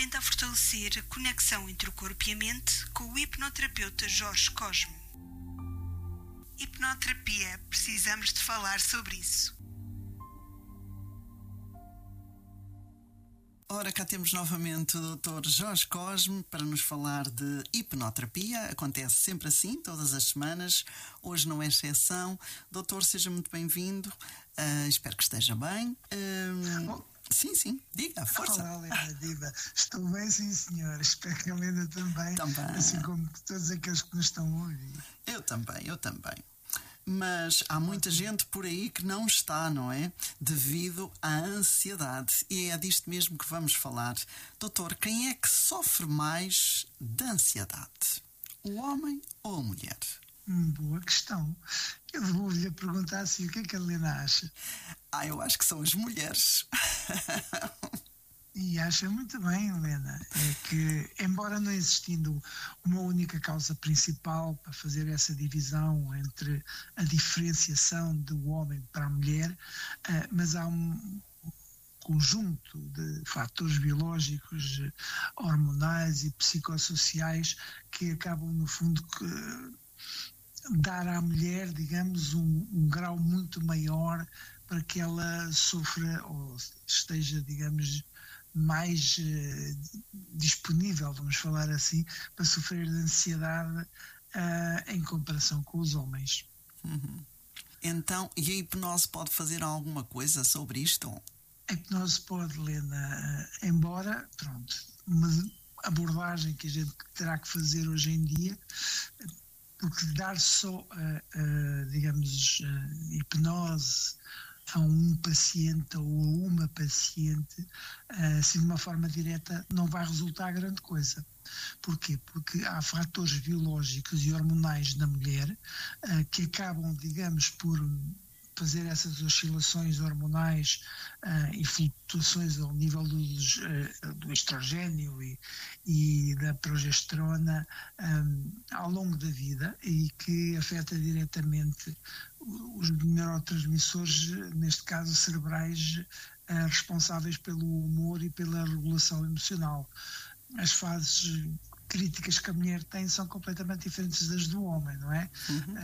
tenta fortalecer a conexão entre o corpo e a mente com o hipnoterapeuta Jorge Cosme. Hipnoterapia, precisamos de falar sobre isso. Ora, cá temos novamente o Dr. Jorge Cosme para nos falar de hipnoterapia. Acontece sempre assim, todas as semanas. Hoje não é exceção. Doutor, seja muito bem-vindo. Espero que esteja bem. Sim, diga, força. Olá, Helena Diva. Estou bem, sim, senhor. Espero que a Helena também. Assim como todos aqueles que nos estão a ouvir. Eu também. Mas há muita gente por aí que não está, não é? Devido à ansiedade. E é disto mesmo que vamos falar. Doutor, quem é que sofre mais de ansiedade? O homem ou a mulher? Boa questão. Eu vou-lhe perguntar assim, o que é que a Helena acha? Eu acho que são as mulheres. E acha muito bem, Helena. É que, embora não existindo uma única causa principal para fazer essa divisão entre a diferenciação do homem para a mulher, mas há um conjunto de fatores biológicos, hormonais e psicossociais que acabam, no fundo, dar à mulher, digamos, um grau muito maior para que ela sofra ou esteja, digamos, mais disponível, vamos falar assim, para sofrer de ansiedade em comparação com os homens. Então, e a hipnose pode fazer alguma coisa sobre isto? A hipnose pode, Helena, embora, uma abordagem que a gente terá que fazer hoje em dia, porque dar só, digamos, hipnose a um paciente ou a uma paciente, assim de uma forma direta, não vai resultar grande coisa. Porquê? Porque há fatores biológicos e hormonais na mulher que acabam, digamos, por fazer essas oscilações hormonais e flutuações ao nível do estrogênio e da progesterona ao longo da vida e que afeta diretamente os neurotransmissores, neste caso cerebrais, responsáveis pelo humor e pela regulação emocional. As fases críticas que a mulher tem são completamente diferentes das do homem, não é?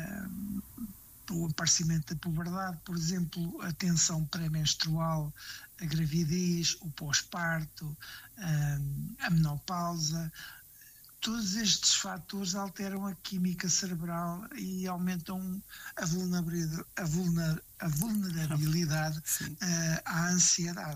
O aparecimento da puberdade, por exemplo, a tensão pré-menstrual, a gravidez, o pós-parto, a menopausa. Todos estes fatores alteram a química cerebral e aumentam a vulnerabilidade à ansiedade.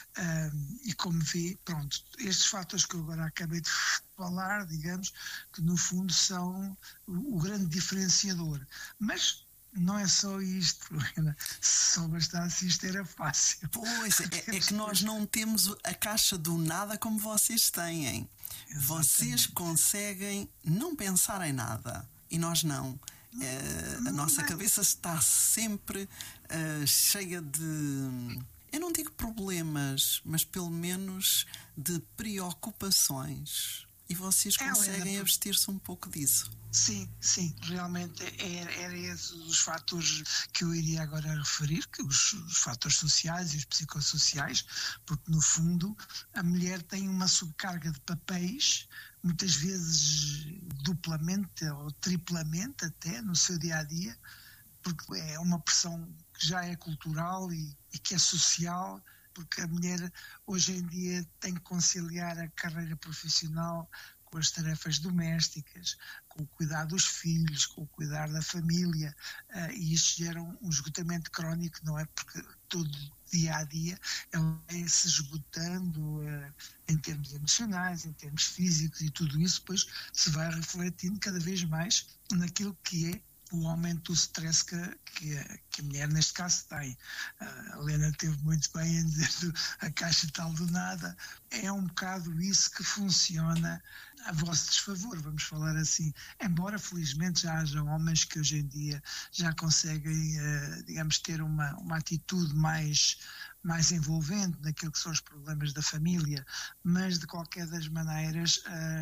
E como vê, estes fatores que eu agora acabei de falar, digamos, que no fundo são o grande diferenciador. Mas não é só isto, se só bastasse isto era fácil. Pois, é que nós não temos a caixa do nada como vocês têm. Exatamente. Vocês conseguem não pensar em nada e nós não. A nossa cabeça está sempre cheia de, eu não digo problemas, mas pelo menos de preocupações. E vocês conseguem abster-se um pouco disso. Sim, realmente era esses os fatores que eu iria agora referir, que os fatores sociais e os psicossociais, porque no fundo a mulher tem uma subcarga de papéis, muitas vezes duplamente ou triplamente até no seu dia-a-dia, porque é uma pressão que já é cultural e que é social, porque a mulher hoje em dia tem que conciliar a carreira profissional com as tarefas domésticas, com o cuidar dos filhos, com o cuidar da família, e isso gera um esgotamento crónico, não é? Porque todo dia a dia ela vai se esgotando em termos emocionais, em termos físicos, e tudo isso depois se vai refletindo cada vez mais naquilo que é o aumento do stress que a mulher neste caso tem. A Helena teve muito bem em dizer a caixa tal do nada. É um bocado isso que funciona a vosso desfavor, vamos falar assim. Embora felizmente já haja homens que hoje em dia já conseguem, digamos, ter uma atitude mais envolvente naquilo que são os problemas da família, mas de qualquer das maneiras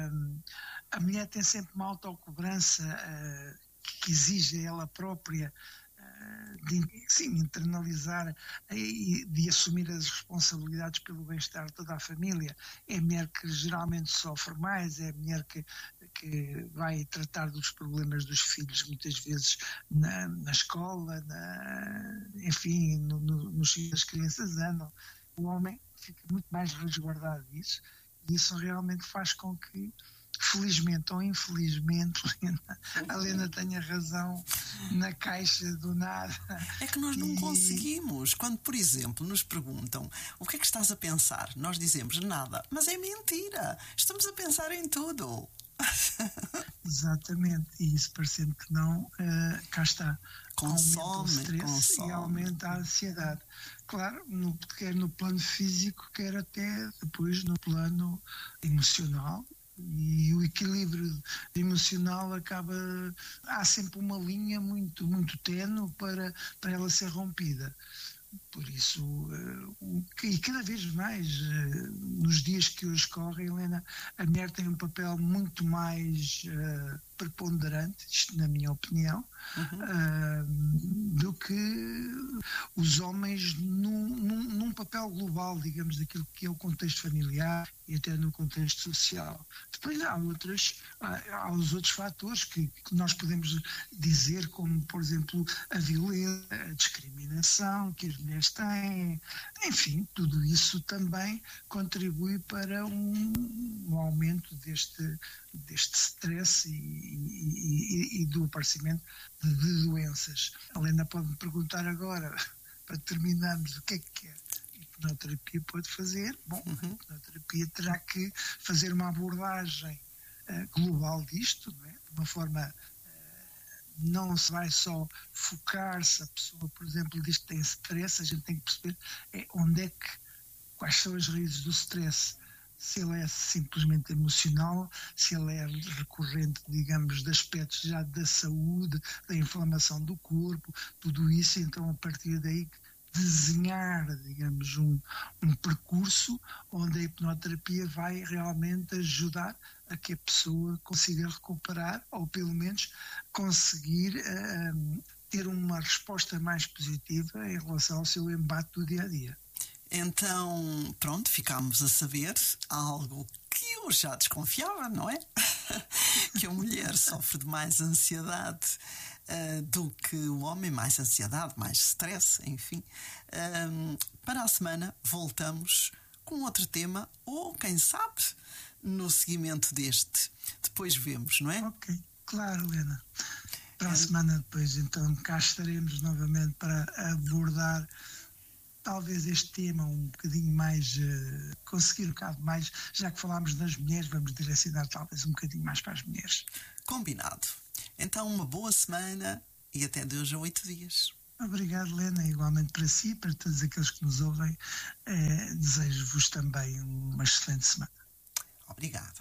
a mulher tem sempre uma autocobrança que exige ela própria sim, internalizar e de assumir as responsabilidades pelo bem-estar de toda a família. É a mulher que geralmente sofre mais, é a mulher que vai tratar dos problemas dos filhos muitas vezes na escola, enfim, nos sítios que as crianças andam. O homem fica muito mais resguardado disso, e isso realmente faz com que, felizmente ou infelizmente, a Lena tenha razão na caixa do nada. É que nós não conseguimos. Quando, por exemplo, nos perguntam o que é que estás a pensar, nós dizemos nada. Mas é mentira. Estamos a pensar em tudo. Exatamente. E isso, parecendo que não, cá está. Aumenta o stress e aumenta a ansiedade. Claro, quer no plano físico, quer até depois no plano emocional. E o equilíbrio emocional há sempre uma linha muito, muito ténue para ela ser rompida. Por isso, e cada vez mais, nos dias que hoje correm, Helena, a mulher tem um papel muito mais preponderante, isto na minha opinião, do que os homens num papel global, digamos, daquilo que é o contexto familiar e até no contexto social. Depois há os outros fatores que nós podemos dizer, como, por exemplo, a violência, a discriminação que as mulheres têm, enfim, tudo isso também contribui para um aumento deste stress e do aparecimento de doenças. A Helena pode-me perguntar agora, para terminarmos, o que é a hipnoterapia pode fazer? Bom, a hipnoterapia terá que fazer uma abordagem global disto, não é? De uma forma, não se vai só focar se a pessoa, por exemplo, diz que tem stress, a gente tem que perceber quais são as raízes do stress. Se ele é simplesmente emocional, se ele é recorrente, digamos, de aspectos já da saúde, da inflamação do corpo, tudo isso, então a partir daí desenhar, digamos, um percurso onde a hipnoterapia vai realmente ajudar a que a pessoa consiga recuperar, ou pelo menos conseguir ter uma resposta mais positiva em relação ao seu embate do dia-a-dia. Então, pronto, ficámos a saber algo que eu já desconfiava, não é? Que a mulher sofre de mais ansiedade do que o homem, mais ansiedade, mais stress, enfim. Para a semana voltamos com outro tema, ou quem sabe, no seguimento deste. Depois vemos, não é? Ok, claro, Helena. Para a semana depois, então, cá estaremos novamente para abordar talvez este tema um bocadinho mais, conseguir um bocado mais, já que falámos das mulheres, vamos direcionar talvez um bocadinho mais para as mulheres. Combinado. Então, uma boa semana e até 2 a 8 dias. Obrigado, Helena, igualmente para si e para todos aqueles que nos ouvem. Desejo-vos também uma excelente semana. Obrigado.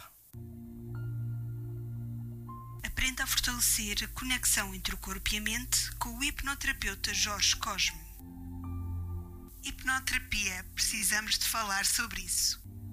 Aprenda a fortalecer a conexão entre o corpo e a mente com o hipnoterapeuta Jorge Cosme. Hipnoterapia, precisamos de falar sobre isso.